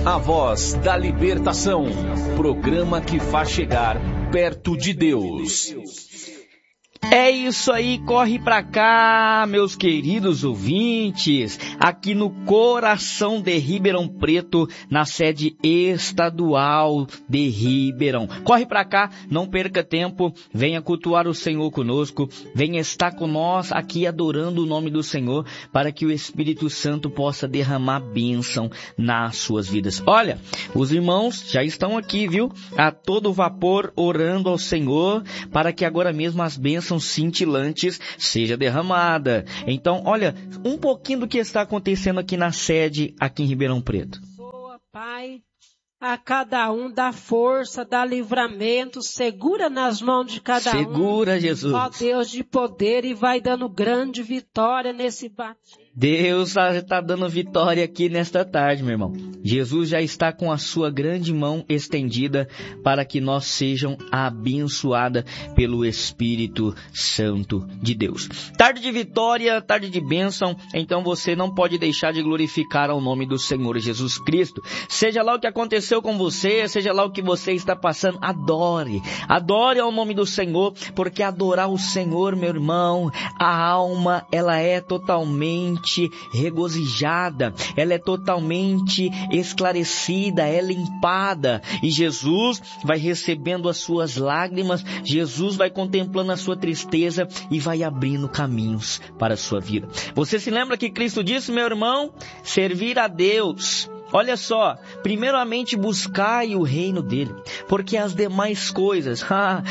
A Voz da Libertação, programa que faz chegar perto de Deus. É isso aí, corre pra cá, meus queridos ouvintes, aqui no coração de Ribeirão Preto, na sede estadual de Ribeirão. Corre pra cá, não perca tempo, venha cultuar o Senhor conosco, venha estar com nós aqui adorando o nome do Senhor, para que o Espírito Santo possa derramar bênção nas suas vidas. Olha, os irmãos já estão aqui, viu? A todo vapor orando ao Senhor, para que agora mesmo as bênçãos cintilantes seja derramada. Então, olha, um pouquinho do que está acontecendo aqui na sede, aqui em Ribeirão Preto. Pai, a cada um dá força, dá livramento, segura nas mãos de cada um. Segura, Jesus. Ó Deus de poder, e vai dando grande vitória nesse bate. Deus está dando vitória aqui nesta tarde, meu irmão. Jesus já está com a sua grande mão estendida para que nós sejam abençoados pelo Espírito Santo de Deus. Tarde de vitória, tarde de bênção, então você não pode deixar de glorificar ao nome do Senhor Jesus Cristo. Seja lá o que aconteceu com você, seja lá o que você está passando, adore. Adore ao nome do Senhor, porque adorar o Senhor, meu irmão, a alma, ela é totalmente regozijada, ela é totalmente esclarecida, é limpada, e Jesus vai recebendo as suas lágrimas, Jesus vai contemplando a sua tristeza e vai abrindo caminhos para a sua vida. Você se lembra que Cristo disse, meu irmão, servir a Deus, olha só, primeiramente buscai o reino dele, porque as demais coisas,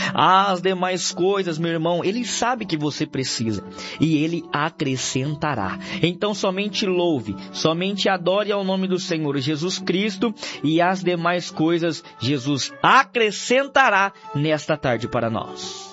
meu irmão, ele sabe que você precisa e ele acrescentará. Então somente louve, somente adore ao nome do Senhor Jesus Cristo, e as demais coisas Jesus acrescentará nesta tarde para nós.